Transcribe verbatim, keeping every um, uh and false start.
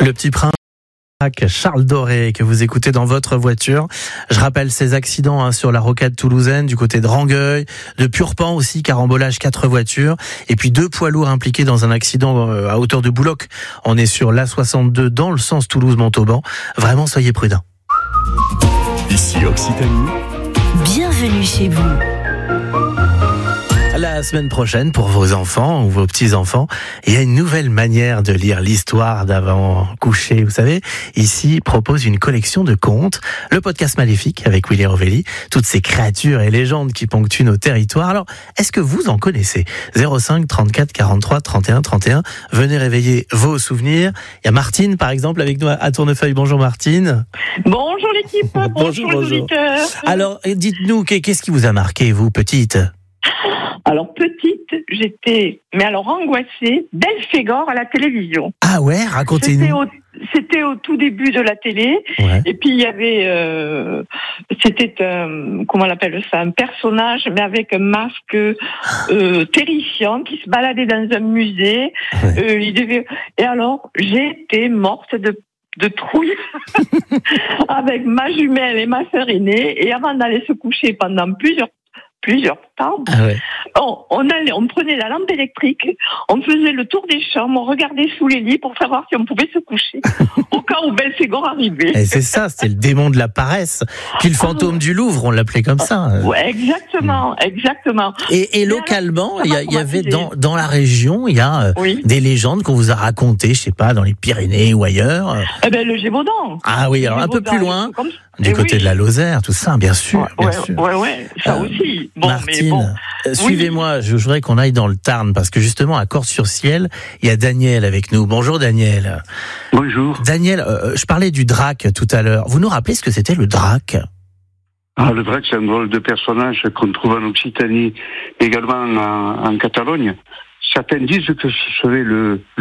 Le Petit Prince, Charles Doré, que vous écoutez dans votre voiture. Je rappelle ces accidents hein, sur la rocade toulousaine, du côté de Rangueil, de Purpan aussi, carambolage quatre voitures, et puis deux poids lourds impliqués dans un accident euh, à hauteur de Bouloc. On est sur l'A soixante-deux dans le sens Toulouse-Montauban. Vraiment, soyez prudents. Ici Occitanie. Bienvenue chez vous. La semaine prochaine, pour vos enfants ou vos petits-enfants, il y a une nouvelle manière de lire l'histoire d'avant coucher. Vous savez, ici propose une collection de contes, le podcast Maléfique avec Willy Rovelli, toutes ces créatures et légendes qui ponctuent nos territoires. Alors, est-ce que vous en connaissez ? zéro cinq trente-quatre quarante-trois trente et un trente et un. Venez réveiller vos souvenirs. Il y a Martine, par exemple, avec nous à Tournefeuille. Bonjour Martine. Bonjour l'équipe. bonjour, bonjour, bonjour. les auditeurs. Alors, dites-nous, qu'est-ce qui vous a marqué, vous, petite ? Alors petite, j'étais, mais alors angoissée, Belphégor à la télévision. Ah ouais, racontez-nous. C'était au, c'était au tout début de la télé, Ouais. et puis il y avait, euh, c'était un, comment on appelle ça, un personnage, mais avec un masque euh, terrifiant qui se baladait dans un musée. Ouais. Euh, il devait, et alors j'étais morte de de trouille avec ma jumelle et ma sœur aînée, et avant d'aller se coucher pendant plusieurs plusieurs temps, Ah ouais. on, on allait, on prenait la lampe électrique, on faisait le tour des chambres, on regardait sous les lits pour savoir si on pouvait se coucher, au cas où Belphégor arrivait. Et c'est ça, c'était le démon de la paresse. Puis le fantôme du Louvre, on l'appelait comme ça. Ouais, exactement, exactement. Et, et Mais localement, alors, il y, ça a- m'a il y avait dans, traumatisée. dans la région, il y a euh, Oui. des légendes qu'on vous a racontées, je sais pas, dans les Pyrénées ou ailleurs. Eh ben, le Gévaudan. Ah oui, alors un peu plus loin, Comme... du Eh côté oui. de la Lozère, tout ça, bien sûr, Ouais, bien ouais, sûr. ouais, ouais, ça Euh, aussi. Bon, Martine, mais bon. euh, suivez-moi, je, je voudrais qu'on aille dans le Tarn, parce que justement, à Corse-sur-Ciel, il y a Daniel avec nous. Bonjour Daniel. Bonjour. Daniel, euh, je parlais du drac tout à l'heure. Vous nous rappelez ce que c'était le drac ? Ah, le drac, c'est un drôle de personnage qu'on trouve en Occitanie, également en, en Catalogne. Certains disent que ce serait le,